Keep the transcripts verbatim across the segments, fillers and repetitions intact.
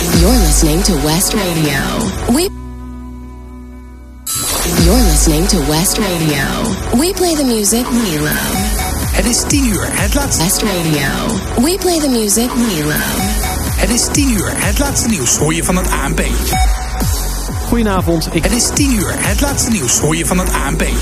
You're listening to West Radio. We You're listening to West Radio. We play the music we love. Het is tien uur, het laatste... West Radio. We play the music we love. Het is tien uur, het laatste nieuws hoor je van het A N P. Goedenavond, ik... Het is tien uur, het laatste nieuws hoor je van het A N P.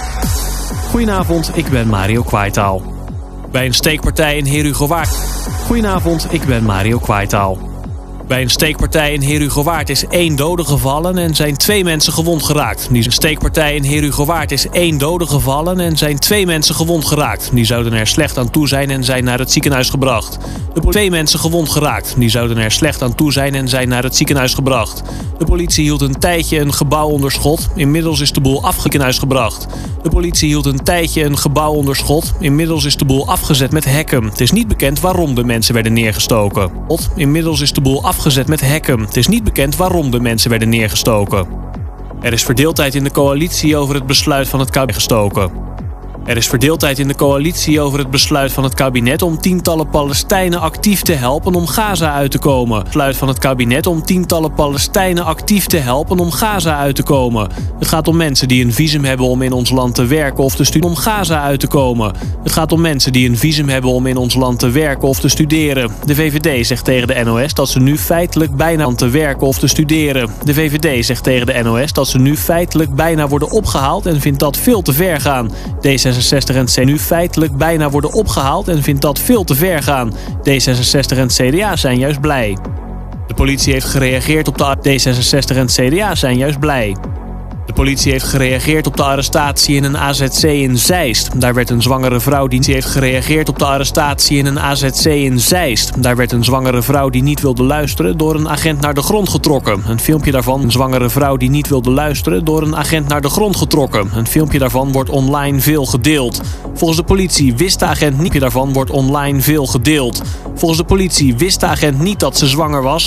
Goedenavond, ik ben Mario Kwaitaal. Bij een steekpartij in Herugowaard. Goedenavond, ik ben Mario Kwaitaal. Bij een steekpartij in Herugowaard is één dode gevallen en zijn twee mensen gewond geraakt. Die een steekpartij in Herugowaard is één dode gevallen en zijn twee mensen gewond geraakt. Die zouden er slecht aan toe zijn en zijn naar het ziekenhuis gebracht. De politie twee mensen gewond geraakt. Die zouden er slecht aan toe zijn en zijn naar het ziekenhuis gebracht. De politie hield een tijdje een gebouw onder schot. Inmiddels is de boel afgezet gebracht. De politie hield een tijdje een gebouw onder schot. Inmiddels is de boel afgezet met hekken. Het is niet bekend waarom de mensen werden neergestoken. Inmiddels is de boel afgezet met hekken. Het is niet bekend waarom de mensen werden neergestoken. Er is verdeeldheid in de coalitie over het besluit van het kabinet gestoken. Er is verdeeldheid in de coalitie over het besluit van het kabinet om tientallen Palestijnen actief te helpen om Gaza uit te komen. Het besluit van het kabinet om tientallen Palestijnen actief te helpen om Gaza uit te komen. Het gaat om mensen die een visum hebben om in ons land te werken of te studeren om Gaza uit te komen. Het gaat om mensen die een visum hebben om in ons land te werken of te studeren. De V V D zegt tegen de N O S dat ze nu feitelijk bijna aan te werken of te studeren. De V V D zegt tegen de N O S dat ze nu feitelijk bijna worden opgehaald en vindt dat veel te ver gaan. D zesenzestig en C nu feitelijk bijna worden opgehaald en vindt dat veel te ver gaan. D zesenzestig en C D A zijn juist blij. De politie heeft gereageerd op de D zesenzestig en C D A zijn juist blij. De politie heeft gereageerd op de arrestatie in een A Z C in Zeist. Daar werd een zwangere vrouw die heeft gereageerd op de arrestatie in een A Z C in Zeist. Daar werd een zwangere vrouw die niet wilde luisteren door een agent naar de grond getrokken. Een filmpje daarvan, een zwangere vrouw die niet wilde luisteren door een agent naar de grond getrokken. Een filmpje daarvan wordt online veel gedeeld. Volgens de politie wist de agent niet daarvan wordt online veel gedeeld. Volgens de politie wist de agent niet dat ze zwanger was.